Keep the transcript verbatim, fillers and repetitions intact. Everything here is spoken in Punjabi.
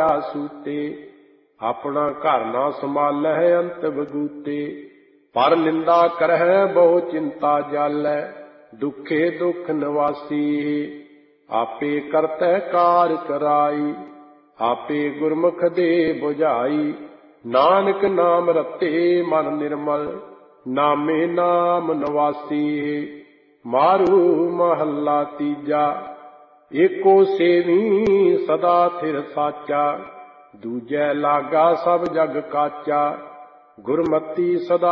ਮਾਇਆ ਸੂਤੇ। ਆਪਣਾ ਘਰ ਨਾ ਸੰਭਾਲੈ ਅੰਤ ਬਗੂਤੇ। ਪਰ ਨਿੰਦਾ ਕਰਹਿ ਬਹੁ ਚਿੰਤਾ ਜਾਲੈ, ਦੁਖੇ ਦੁਖ ਨਿਵਾਸੀ। ਆਪੇ ਕਰਤੈ ਕਾਰ ਕਰਾਈ, ਆਪੇ ਗੁਰਮੁਖ ਦੇ ਬੁਝਾਈ। ਨਾਨਕ ਨਾਮ ਰਤੇ ਮਨ ਨਿਰਮਲ, ਨਾਮੇ ਨਾਮ ਨਿਵਾਸੀ। ਮਾਰੂ ਮਹੱਲਾ ਤੀਜਾ। ਏਕੋ ਸੇਵੀ ਸਦਾ ਥਿਰ ਸਾਚਾ, ਦੂਜੈ ਲਾਗਾ ਸਭ ਜਗ ਕਾਚਾ। ਗੁਰਮਤੀ ਸਦਾ